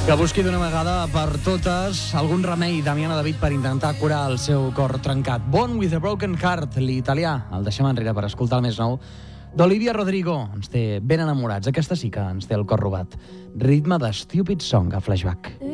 Que busqui d'una vegada per totes algun remei Damiana David per intentar curar el seu cor trencat. Born with a Broken Heart, l'italià. El deixem enrere per escoltar el més nou d'Olivia Rodrigo. Ens té ben enamorats. Aquesta sí que ens té el cor robat. Ritme de Stupid Song a Flashback.